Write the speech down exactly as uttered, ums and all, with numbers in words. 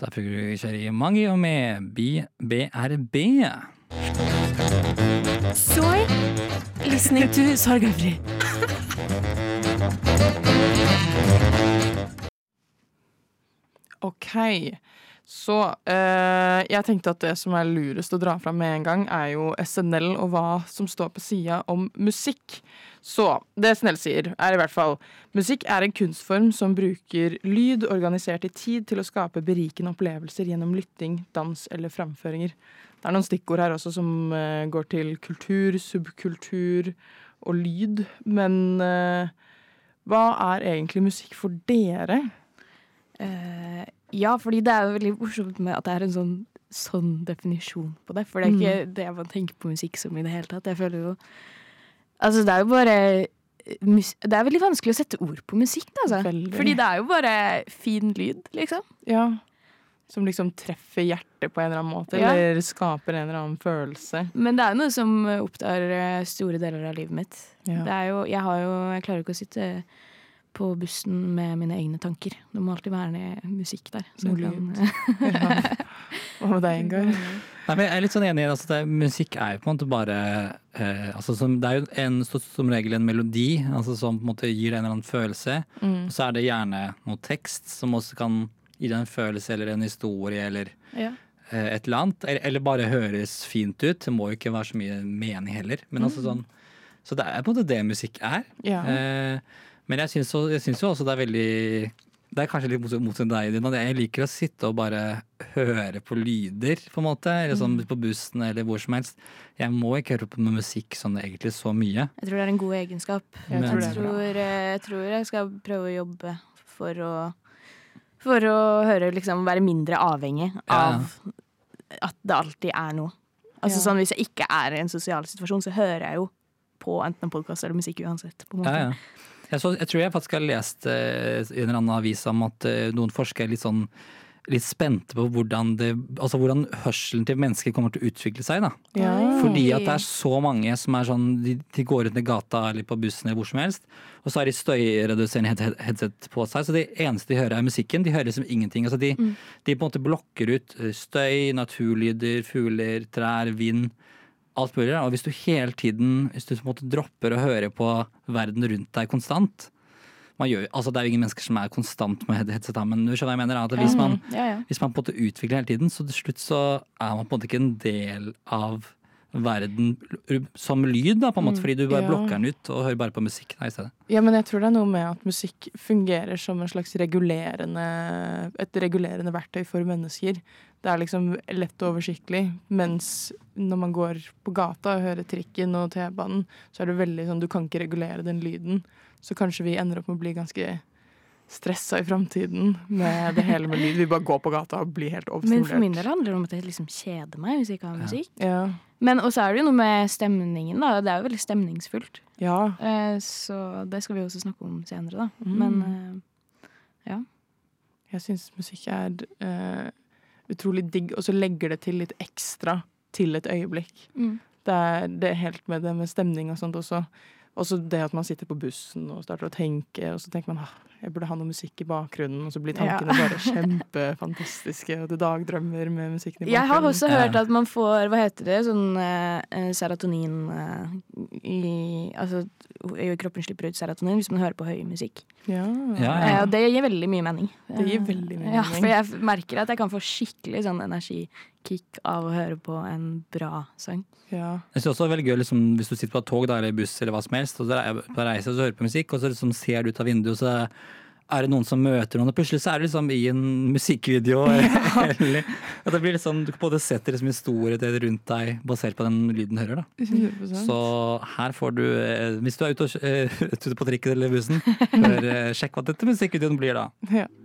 Derfor kjører jeg Mangi og med B R B. Soy listening to Sorgenfri. Ok, så eh, jeg tenkte at det som er lurest å dra fram med en gang er jo S N L og hva som står på siden om musikk. Så det S N L sier er i hvert fall musikk er en kunstform som bruker lyd organisert i tid til å skape berikende opplevelser gjennom lytting, dans eller framføringer. Det er noen stikkord her også som eh, går til kultur, subkultur og lyd, men eh, hva er egentlig musikk for dere? Uh, ja, fordi det er jo veldig morsomt med at det er en sånn, sånn definisjon på det. For det er ikke mm. det man tenker på musikk som i det hele tatt. Jeg føler jo Altså, det er jo bare Det er veldig vanskelig å sette ord på musikk, altså. Veldig. Fordi det er jo bare fin lyd, liksom. Ja. Som liksom treffer hjertet på en eller annen måte, ja. Eller skaper en eller annen følelse. Men det er jo noe som opptar store deler av livet mitt. Ja. Det er jo Jeg har jo Jeg klarer ikke å sitte på bussen med mine egne tanker. Det må alltid være musikk der. Noe lyd. Ja. Hva med deg, Ingar? Nei, men jeg er litt sånn enig i at det, musikk er jo på en måte bare eh, altså som, det er jo en, som regel en melodi altså som på en måte gir deg en eller annen følelse. Mm. Og så er det gjerne noe tekst som også kan gi deg en følelse eller en historie eller ja. eh, et eller annet. Eller, eller bare høres fint ut. Det må jo ikke være så mye mening heller. Men mm. altså sånn, så det er på en måte det musikk er. Ja. Eh, Men jeg syns, jeg syns jo også det er veldig Det er kanskje litt mot, mot deg, Dina. Jeg liker å sitte og bare høre på lyder, på en måte. Eller sånn på bussen eller hvor som helst. Jeg må ikke høre på med musikk sånn egentlig så mye. Jeg tror det er en god egenskap. Jeg, Men, tror, jeg, tror, jeg tror jeg skal prøve å jobbe for å For å høre liksom være mindre avhengig av ja. At det alltid er noe. Altså ja. Sånn hvis jeg ikke er i en sosial situasjon, så hører jeg jo på enten en podcast eller musikk uansett, på en måte. Ja, ja. Jeg, så, jeg tror jeg faktisk har lest eh, i en eller annen avis om at eh, noen forskere er litt sånn litt spente på hvordan, det, altså hvordan hørselen til mennesker kommer til å utvikle seg. Da. Ja. Fordi at det er så mange som er sånn, de, de går ut i gata eller på bussen eller hvor som helst, og så har de støyreduserende head, headset på seg, så det eneste de hører er musikken. De hører liksom ingenting. Altså de, mm. de på en måte blokker ut støy, naturlyder, fugler, trær, vind, alt mulig, og hvis du hele tiden hvis du på en måte dropper å høre på verden rundt deg konstant man gjør, altså det er jo ingen mennesker som er konstant med headset, men du skjønner hva jeg mener at hvis man, ja, ja. Hvis man på en måte utvikler hele tiden, så til slutt så er man på en måte ikke en del av verden som lyd da, på en måte, fordi du bare ja. Blokker den ut og hører bare på musikk da, i stedet. Ja, men jeg tror det er noe med at musikk fungerer som en slags regulerende et regulerende verktøy for mennesker. Det er liksom lett og oversiktlig, mens når man går på gata og hører trikken og T-banen, så er det veldig sånn, du kan ikke regulere den lyden. Så kanskje vi ender opp med å bli ganske stresset i fremtiden med det hele med lyd. Vi bare går på gata og blir helt overstimulert. Men for min del handler det om at jeg liksom kjeder meg hvis jeg ikke har musikk. Ja. Men også er det jo noe med stemningen da, det er jo veldig stemningsfullt. Ja. Eh, så det skal vi også snakke om senere da. Mm. Men, eh, ja. Jeg synes musikk er... Eh, utrolig digg, og så legger det til litt ekstra til et øyeblikk. Mm. Det, er, det er helt med det med stemning og sånt også. Også det at man sitter på bussen og starter å tenke, og så tenker man, ah, jeg burde ha noe musikk i bakgrunnen, og så blir tankene ja. Bare kjempefantastiske, og det dagdrømmer med musikken i bakgrunnen. Jeg har også hørt at man får, hva heter det, sånn eh, serotonin eh, i, altså i kroppen slipper ut serotonin hvis man hører på høy musikk. Ja. Ja, ja. Eh, og det gir veldig mye mening. Det gir veldig mye ja, mening. For jeg merker at jeg kan få skikkelig sånn energikick av å høre på en bra sang. Ja. Jeg synes også det er veldig gøy liksom, hvis du sitter på et tog da, eller buss eller hva som helst, og så er på reise og så hører på musikk, og så liksom, ser du ut av vinduet, så er det noen som møter noen, og plutselig så er det liksom i en musikkvideo, ja. Eller, og det blir liksom, du både setter liksom historiet rundt deg, basert på den lyden du hører da. hundre prosent. Så her får du, hvis du er ute, og, ute på trikken eller bussen, hør, sjekk hva dette musikkvideoen blir da. Ja.